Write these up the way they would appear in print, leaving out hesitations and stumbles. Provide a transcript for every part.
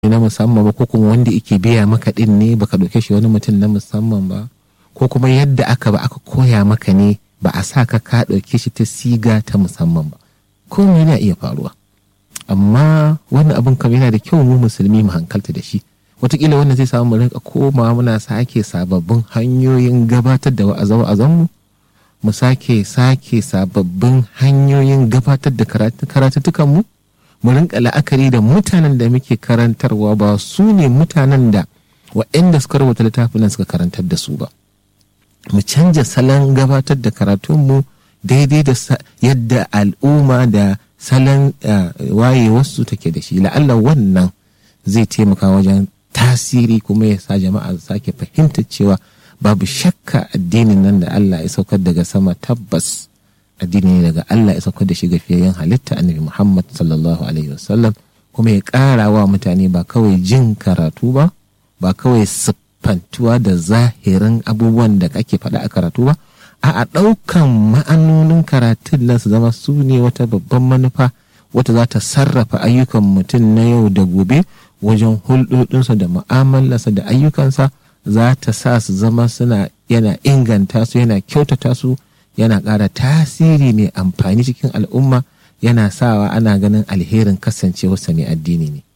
na musamman ba, ko kuma wanda yake biya maka din ne baka ɗauke shi wani mutum na musamman ba, ko kuma yadda aka koya maka ne ba a sa ka ɗauke shi ta siga ta musamman ba. Ko yana iya faruwa, amma wannan abin kam yana da kyau mu musulmi mu hankalta da shi. Wataƙila wannan zai samu mu rinka koma muna sake sababbin hanyoyin gabatar da wa'azanmu, mu sake sababbin hanyoyin gabatar da karatuttukanmu, mu rinka la'akari da mutanen da muke karantarwa ba su ne mutanen da waɗanda suka rubuta littafin suka karantar da su ba. Mu canja salon gabatar da karatunmu daidai da yadda al'umma da salon wayewarsu take da shi. La'alla wannan zai taimaka wajen tasiri kuma ya sa jama'a sake fahimtar cewa babu shakka addinin nan da Allah ya saukar daga sama tabbas addini ne daga Allah ya saukar da shi ga fiyayyen halitta Annabi Muhammad sallallahu alaihi wasallam, kuma ya ƙara wa mutane ba kawai jin karatu ba kawai siffantuwa da zahirin abubuwan da kake faɗa a karatu ba, a ɗaukan ma'anonin karatun nan su zama su ne wata babban manufa wata za ta sarrafa ayyukan mutum na yau da gobe wajen hulɗoɗinsa da mu'amalarsa da ayyukansa, za ta sa su zama yana inganta su, yana kyautata su, yana ƙara tasiri mai amfani cikin al'umma, yana sawa ana ganin alherin kasancewarsa mai addini ne.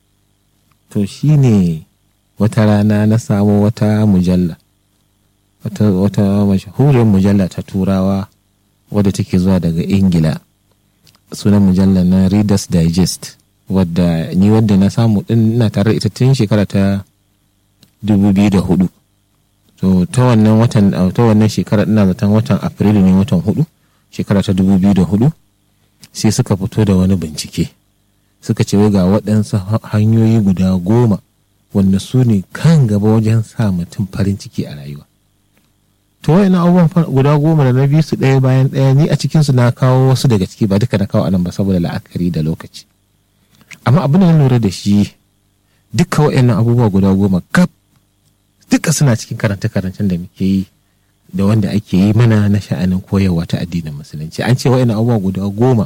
To shi ne wata rana na samu wata mujalla, wata mashahuriyar mujalla ta turawa wadda take zuwa daga Ingila, sunan mujalla na Reader's Digest, wadda na samu din ina tare ita tun shekara ta 2004. to ta wannan shekara ina zaton watan Afrilu ne, watan 4 shekara ta 2004, sai suka fito da wani bincike suka ce ga waɗansu hanyoyi guda 10 wanda su ne kan gaba wajen sa mutum farin ciki a rayuwa. To wayannan abubuwan guda 10 da na bi su ɗaya bayan ɗaya, ni a cikinsu na kawo wasu daga ciki, ba duka na kawo anan ba saboda la'akari da lokaci. Amma abin da na lura da shi, duka wayannan abubuwa guda 10 kaf duka suna cikin karance-karancen da muke yi da wanda ake yi mana na sha'anin koyarwa ta addinin musulunci. An ce wayannan abubuwa guda 10,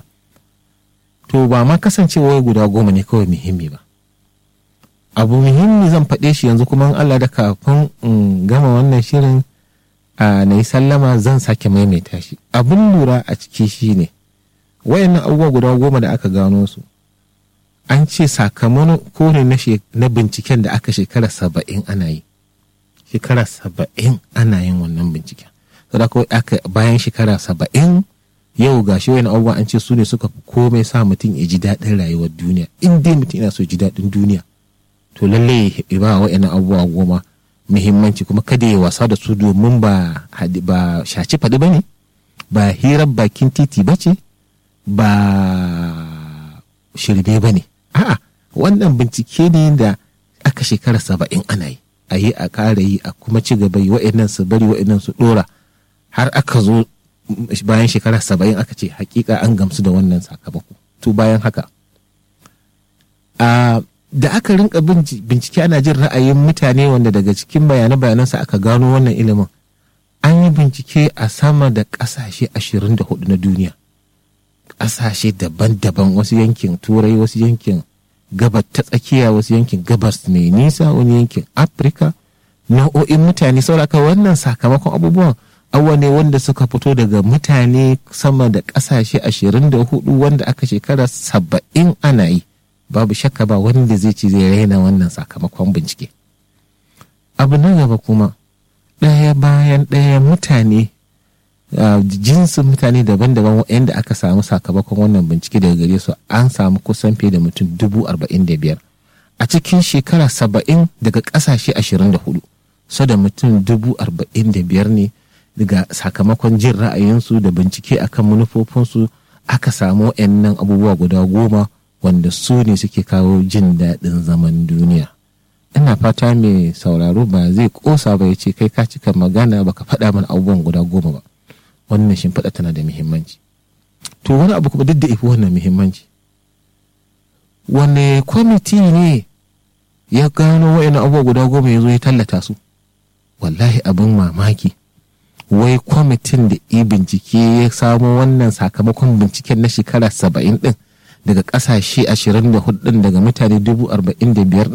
to ba ma kasancewa guda 10 ne kawai muhimmi ba. Abu muhimmi zan faɗe shi yanzu, kuma Allah da kafin in gama wannan shirin na yi sallama zan sake maimaita shi. Abin lura a ciki shi ne wayannan abubuwa guda 10 da aka gano su, an ce sakamako ne na binciken da aka shekara 70 ana yi. Shekara 70 ana yin wannan binciken. Saboda kawai bayan shekara 70 yau ga shi wayannan abubuwa an ce su ne suka fi komai sa mutum ya ji daɗin rayuwar duniya. In dai mutum yana so ji daɗin duniya, to lallai ya ba wayannan abubuwa 10 muhimmanci, kuma kada ya wasa da su, domin ba shaci faɗi ba ne, ba hirar bakin titi ba ce, ba shirme ba ne. A'a, wannan bincike ne da aka shekara 70 ana yi, a yi a ƙara yi a kuma ci gaba yi, wa'annan su bari wa'annan su ɗora, har aka zo bayan shekara 70 aka ce hakika an gamsu da wannan sakamako. To bayan haka da aka rinka bincike ana jin ra'ayin mutane, wanda daga cikin bayanansa aka gano wannan ilimin. An yi bincike a sama da ƙasashe 24 na duniya, ƙasashe daban-daban, wasu yankin turai, wasu yankin gabar ta tsakiya, wasu yankin gabas mai nisa, wani yankin Afirka, nau'o'in mutane. Sauraka wannan sakamakon abubuwan ne wanda suka fito daga mutane sama da ƙasashe 24 wanda aka shekara 70 ana yi. Babu shakka ba wanda zai ci zai raina wannan sakamakon bincike. Abu na gaba kuma, ɗaya bayan ɗaya mutane, jinsin mutane daban-daban waɗanda aka samu sakamakon wannan bincike daga gare su, an samu kusan fiye da mutum 45,000 a cikin shekara 70 daga ƙasashe 24. So da mutum 45,000 ne daga sakamakon jin ra'ayinsu da bincike akan manufofinsu aka samu waɗannan abubuwa guda 10 wanda su ne suke kawo jin daɗin zaman duniya. Ina fata mai sauraro ba zai ƙosa ba ya ce kai ka cika magana baka faɗa mana abubuwan guda 10 ba. Wannan shimfiɗa tana da muhimmanci. To wani abu kuma duk da ifi wannan muhimmanci, wane kwamiti ne ya gano wa'ina abubuwa guda 10 ya zo ya tallata su? Wallahi abin mamaki, wai kwamitin da bincike ya samu wannan sakamakon binciken na shekara 70 ɗin daga ƙasashe 24 daga mutane 45,000